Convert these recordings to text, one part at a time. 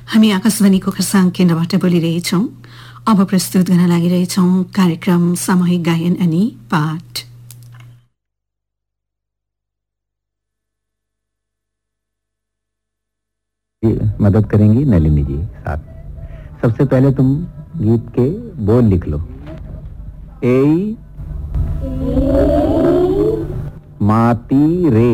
हामी आकाशवाणीको खरसाङ केन्द्रबाट बोलिरहेछौँ। अब प्रस्तुत गर्न लागिरहेछौँ कार्यक्रम सामूहिक गायन अनि पाठ। मदद करेंगी नलिनी जी साथ। सबसे पहले तुम गीत के बोल लिख लो। एई माती रे,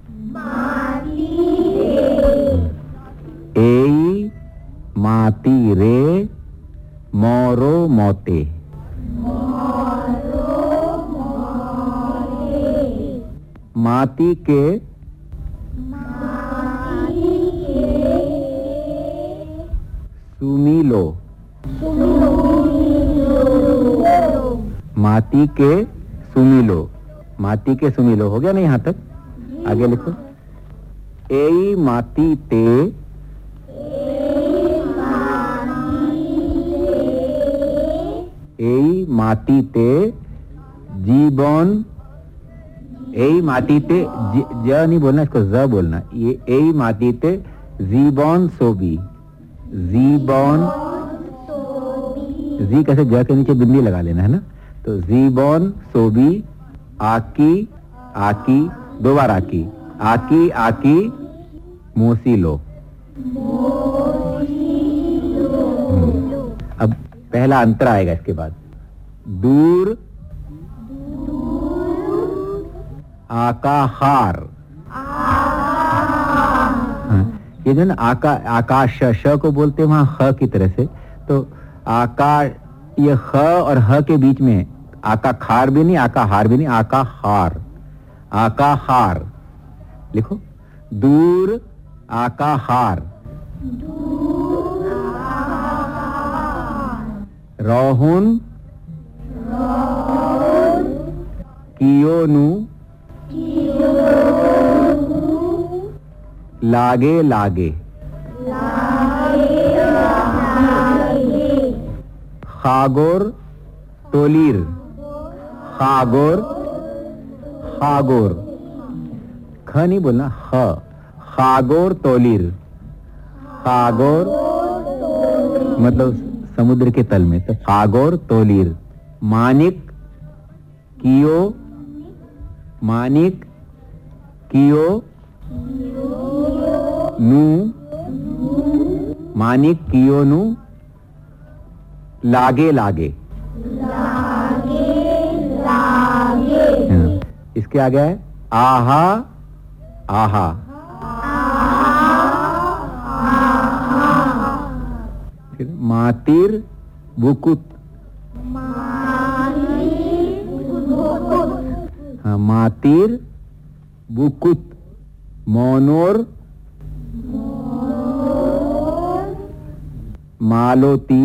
एई माती रे मोरो मोते, माती के सुमिलो, माती के सुमिलो, माती के सुमिलो हो गया ना यहां तक। आगे लिखो। एई माती ते, एई माती ते जीवन, एई माती ते ज नहीं बोलना, इसको ज बोलना। ये एई माती ते जीवन सोबी, जीवन, जी कैसे ज के नीचे बिंदी लगा लेना है ना। तो जीवन सोबी आकी, आकी दो बार आकी, आकी आकी मोसीलो। अब पहला अंतर आएगा इसके बाद। दूर आकाहार, ये जो ना आकाश श को बोलते हैं वहां ख की तरह से। तो आकाश, ये ख और ह के बीच में आका खार भी नहीं, आका हार भी नहीं, आका हार, आका हार लिखो। दूर आका हार, रोहुन कियोनु लागे लागे, खागोर तोलीर, खागोर, खागोर ख नहीं बोलना, ख, खागोर तोलीर, खागोर मतलब समुद्र के तल में, तो खागोर तोलीर। मानिक कियो, मानिक कियो नु, मानिक कियो नु लागे लागे, इसके आगे है आहा, आहा, फिर मातिर बुकुत, हाँ मातिर बुकुत, मोनोर मालोती,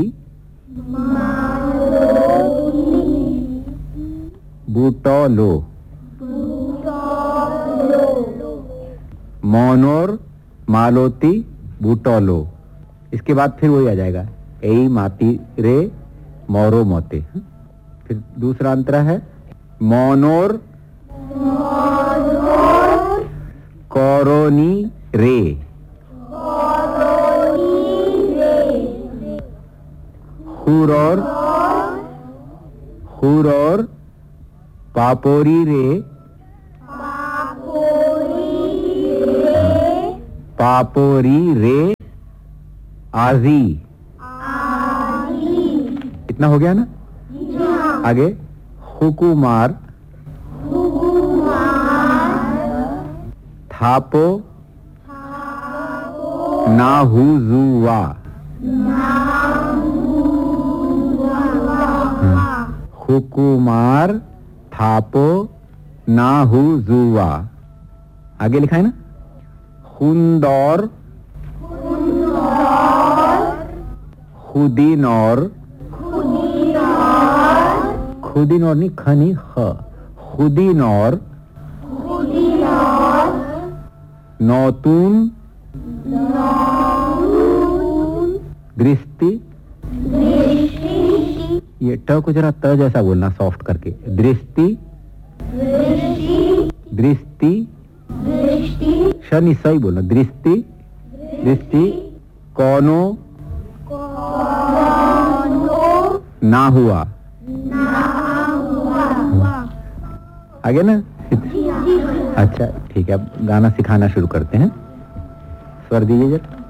बूटोलो, मोनोर मालोती बूटोलो। इसके बाद फिर वही आ जाएगा, एई माती रे मोरो मोते। फिर दूसरा अंतर है मोनोर कोरोनी रे, हुरोर, हुरोर पापोरी रे, पापोरी रे आजी। इतना हो गया ना। आगे हुकुमार, थापो नाहुजुवा, हुकुमार थापो नाहुजुवा। आगे लिखा है ना। खुंदौर, खुदीनौर, खुदीनौर नहीं, ख नहीं, ख, खुदीनौर, नौतून दृष्टि, ये ट को जरा त जैसा बोलना सॉफ्ट करके, दृष्टि, दृष्टि, शनि सही बोलना, दृष्टि, दृष्टि कौनो ना हुआ। आगे ना। अच्छा ठीक है, अब गाना सिखाना शुरू करते हैं। स्वर दीजिए जरा।